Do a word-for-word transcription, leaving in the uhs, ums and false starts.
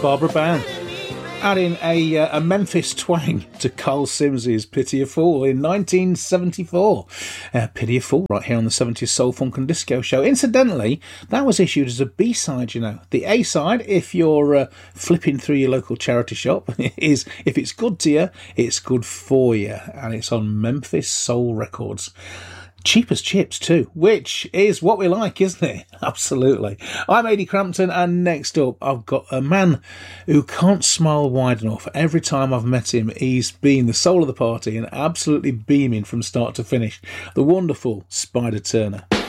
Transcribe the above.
Barbara Bowen, adding a, uh, a Memphis twang to Carl Sims's Pity a Fool in nineteen seventy-four. Uh, Pity a Fool, right here on the seventies Soul, Funk and Disco Show. Incidentally, that was issued as a B-side, you know. The A-side, if you're uh, flipping through your local charity shop, is if it's good to you, it's good for you. And it's on Memphis Soul Records. Cheap as chips too, which is what we like, isn't it? Absolutely. I'm Ady Crampton, and next up I've got a man who can't smile wide enough. Every time I've met him, he's been the soul of the party and absolutely beaming from start to finish. The wonderful Spider Turner.